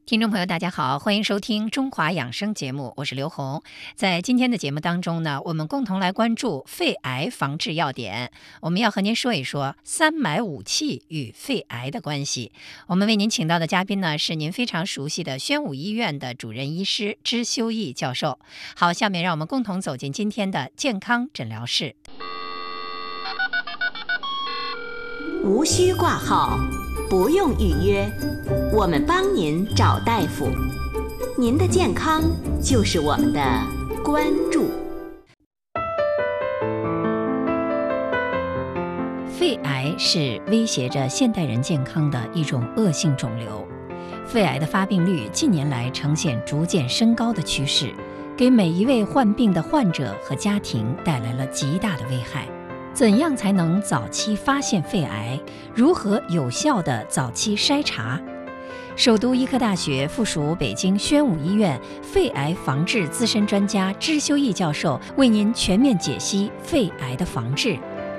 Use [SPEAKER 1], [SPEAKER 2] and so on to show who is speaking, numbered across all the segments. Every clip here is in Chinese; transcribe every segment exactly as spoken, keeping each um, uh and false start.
[SPEAKER 1] 听众朋友大家好，欢迎收听中华养生节目，我是刘红。在今天的节目当中呢，我们共同来关注肺癌防治要点。我们要和您说一说三埋武器与肺癌的关系。我们为您请到的嘉宾呢，是您非常熟悉的宣武医院的主任医师支修义教授。好，下面让我们共同走进今天的健康诊疗室。
[SPEAKER 2] 无需挂号，不用预约，我们帮您找大夫。您的健康就是我们的关注。
[SPEAKER 1] 肺癌是威胁着现代人健康的一种恶性肿瘤，肺癌的发病率近年来呈现逐渐升高的趋势，给每一位患病的患者和家庭带来了极大的危害。怎样才能早期发现肺癌？如何有效地早期筛查？首都医科大学附属北京宣武医院肺癌防治资深专家支修义教授为您全面解析肺癌的防治。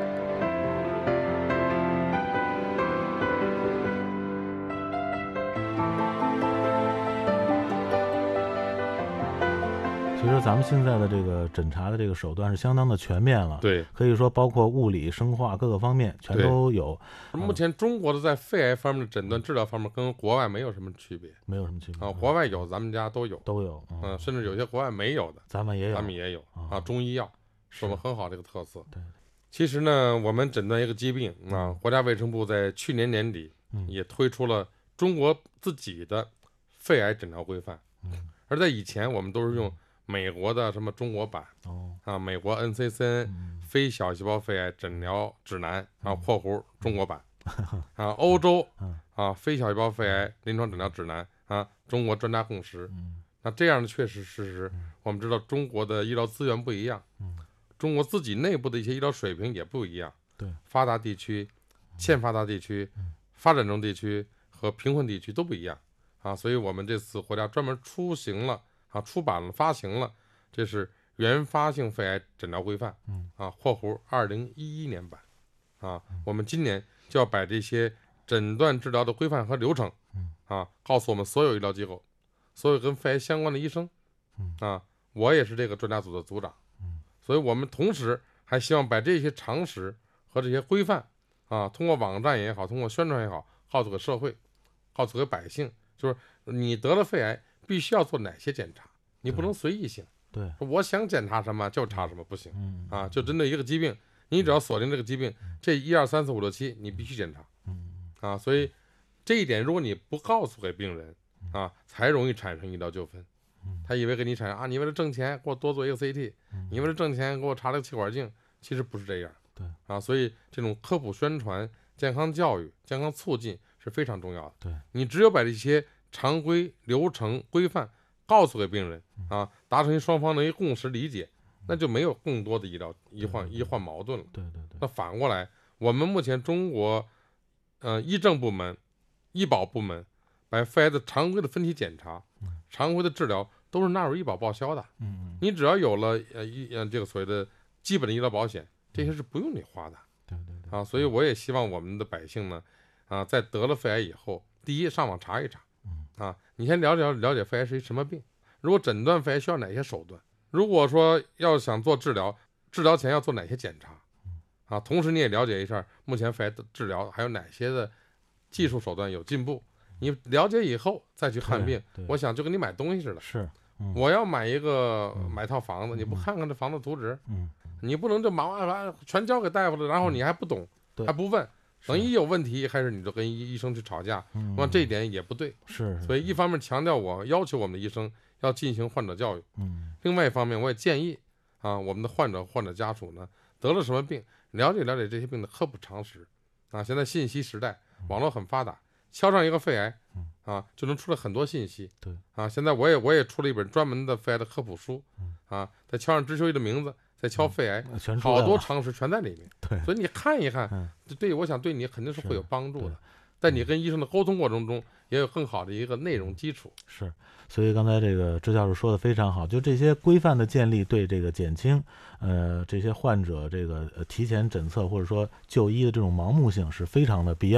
[SPEAKER 3] 其实咱们现在的这个诊查的这个手段是相当的全面了，
[SPEAKER 4] 对，
[SPEAKER 3] 可以说包括物理、生化各个方面全都有。
[SPEAKER 4] 目前中国的在肺癌方面的诊断治疗方面跟国外没有什么区别，
[SPEAKER 3] 没有什么区别
[SPEAKER 4] 啊，国外有，咱们家都有，
[SPEAKER 3] 都有，
[SPEAKER 4] 嗯、呃，甚至有些国外没有的，
[SPEAKER 3] 咱们也有，
[SPEAKER 4] 咱们也有啊。中医药是我们很好的一个特色。
[SPEAKER 3] 对，
[SPEAKER 4] 其实呢，我们诊断一个疾病啊，国家卫生部在去年年底也推出了中国自己的肺癌诊疗规范，嗯，而在以前我们都是用美国的什么中国版、哦、啊，美国 N C C N、嗯、非小细胞肺癌诊疗指南，然后括弧中国版，啊，欧洲啊非小细胞肺癌临床诊疗指南啊，中国专家共识。嗯、那这样的确实事实，嗯、我们知道中国的医疗资源不一样，嗯、中国自己内部的一些医疗水平也不一样。对，发达地区、欠发达地区、嗯、发展中地区和贫困地区都不一样啊，所以我们这次国家专门出行了。啊，出版了，发行了，这是原发性肺癌诊疗规范，嗯啊，括弧二零一一年版，啊，我们今年就要把这些诊断治疗的规范和流程，嗯啊，告诉我们所有医疗机构，所有跟肺癌相关的医生，嗯啊，我也是这个专家组的组长，嗯，所以我们同时还希望把这些常识和这些规范，啊，通过网站也好，通过宣传也好，告诉给社会，告诉给百姓，就是你得了肺癌。必须要做哪些检查？你不能随意性。对，我想检查什么就查什么，不行。嗯啊，就针对一个疾病，你只要锁定这个疾病，这一二三四五六七，你必须检查。嗯啊，所以这一点，如果你不告诉给病人啊，才容易产生医疗纠纷。他以为给你产生啊，你为了挣钱给我多做一个 C T， 你为了挣钱给我查了个气管镜，其实不是这样。对啊，所以这种科普宣传、健康教育、健康促进是非常重要的。对，你只有把这些常规流程规范告诉给病人啊，达成双方的一个共识理解，那就没有更多的医疗医患医患矛盾了。对对对。那反过来，我们目前中国，呃，医政部门、医保部门把肺癌的常规的分体检查、常规的治疗都是纳入医保报销的。嗯。你只要有了呃医呃这个所谓的基本的医疗保险，这些是不用你花的。对对对。啊，所以我也希望我们的百姓呢，啊，在得了肺癌以后，第一上网查一查。啊，你先了解了解肺癌是一什么病，如果诊断肺癌需要哪些手段，如果说要想做治疗，治疗前要做哪些检查，啊，同时你也了解一下目前肺癌的治疗还有哪些的技术手段有进步，你了解以后再去看病，我想就跟你买东西似的，是，嗯、我要买一个、嗯、买套房子，你不看看这房子图纸，嗯，你不能就忙完全交给大夫了，然后你还不懂，还不问。等一有问题，开始你就跟医医生去吵架，那、嗯、这一点也不对。是，所以一方面强调我要求我们的医生要进行患者教育，嗯，另外一方面我也建议啊，我们的患者患者家属呢得了什么病，了解了解这些病的科普常识，啊，现在信息时代，网络很发达，敲上一个肺癌，啊，就能出来很多信息。对，啊，现在我也我也出了一本专门的肺癌的科普书，啊，再敲上支修医的名字。在敲肺癌、嗯，好多常识全在里面。对，所以你看一看，嗯、对，我想对你肯定是会有帮助的。在你跟医生的沟通过程中，也有更好的一个内容基础。是，
[SPEAKER 3] 所以刚才这个支教授说的非常好，就这些规范的建立，对这个减轻呃这些患者这个呃提前诊测或者说就医的这种盲目性是非常的必要的。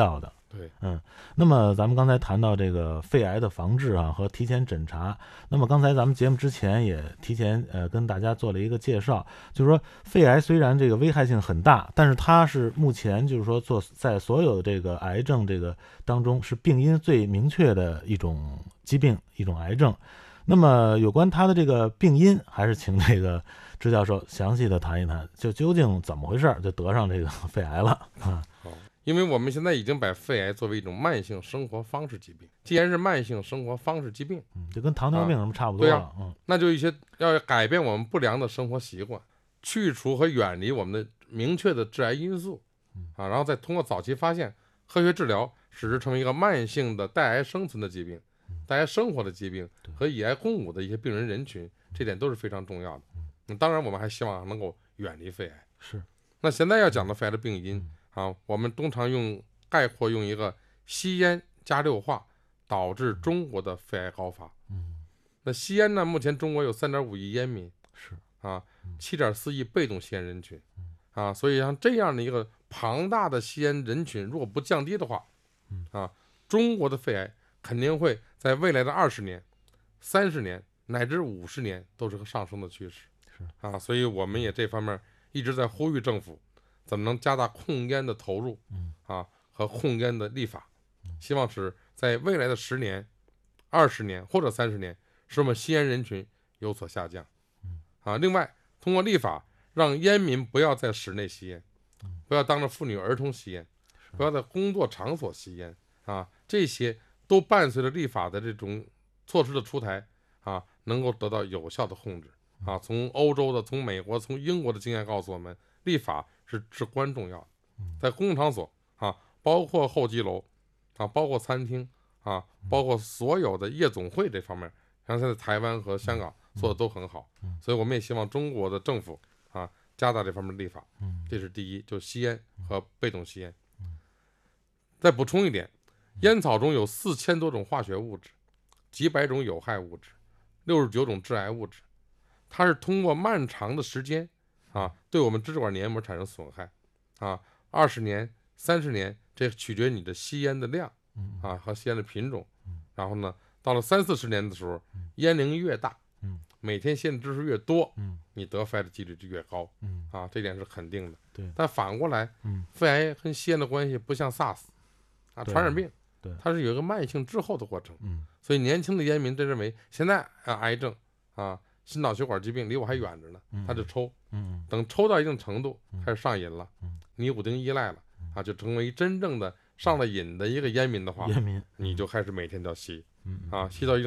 [SPEAKER 4] 对，
[SPEAKER 3] 嗯，那么咱们刚才谈到这个肺癌的防治啊和提前诊查，那么刚才咱们节目之前也提前呃跟大家做了一个介绍，就是说肺癌虽然这个危害性很大，但是它是目前就是说做在所有的这个癌症这个当中是病因最明确的一种疾病，一种癌症。那么有关它的这个病因，还是请这个支教授详细的谈一谈，就究竟怎么回事就得上这个肺癌了啊？
[SPEAKER 4] 好，因为我们现在已经把肺癌作为一种慢性生活方式疾病，既然是慢性生活方式疾病，
[SPEAKER 3] 嗯，就跟糖尿病什么差不多了，
[SPEAKER 4] 啊对啊，
[SPEAKER 3] 嗯，
[SPEAKER 4] 那就一些要改变我们不良的生活习惯，去除和远离我们的明确的致癌因素，啊，然后再通过早期发现、科学治疗，使之成为一个慢性的带癌生存的疾病、带癌生活的疾病和以癌共舞的一些病人人群，这点都是非常重要的。那当然，我们还希望能够远离肺癌。
[SPEAKER 3] 是。
[SPEAKER 4] 那现在要讲的肺癌的病因啊，我们通常用概括用一个吸烟加六化导致中国的肺癌高发。
[SPEAKER 3] 嗯，
[SPEAKER 4] 那吸烟呢，目前中国有三点五亿烟民，
[SPEAKER 3] 是
[SPEAKER 4] 啊，七点四亿被动吸烟人群，啊，所以像这样的一个庞大的吸烟人群，如果不降低的话，啊，中国的肺癌肯定会在未来的二十年、三十年乃至五十年都是个上升的趋势。
[SPEAKER 3] 是
[SPEAKER 4] 啊，所以我们也这方面一直在呼吁政府，怎么能加大控烟的投入，啊和控烟的立法，希望使在未来的十年、二十年或者三十年，使我们吸烟人群有所下降。啊，另外通过立法，让烟民不要在室内吸烟，不要当着妇女儿童吸烟，不要在工作场所吸烟，啊，这些都伴随着立法的这种措施的出台，啊，能够得到有效的控制。啊，从欧洲的、从美国、从英国的经验告诉我们，立法是至关重要的。在公共场所啊，包括候机楼啊，包括餐厅啊，包括所有的夜总会这方面，像现在台湾和香港做的都很好，所以我们也希望中国的政府啊加大这方面的立法。这是第一，就吸烟和被动吸烟。再补充一点，烟草中有四千多种化学物质，几百种有害物质，六十九种致癌物质。它是通过漫长的时间啊，对我们支气管黏膜产生损害啊，二十年、三十年，这取决于你的吸烟的量啊和吸烟的品种。然后呢，到了三四十年的时候，烟龄越大，每天吸的支数越多，你得肺癌的几率就越高啊，这点是肯定的。
[SPEAKER 3] 对。
[SPEAKER 4] 但反过来，肺癌跟吸烟的关系不像 SARS 啊传染病，
[SPEAKER 3] 对，
[SPEAKER 4] 它是有一个慢性滞后的过程。
[SPEAKER 3] 嗯，
[SPEAKER 4] 所以年轻的烟民真认为现在啊癌症啊。心脑血管疾病离我还远着呢，他就抽，等抽到一定程度开始上瘾了，尼古丁依赖了啊，就成为真正的上了瘾的一个烟民的话，
[SPEAKER 3] 烟民
[SPEAKER 4] 你就开始每天都要吸啊，吸到一定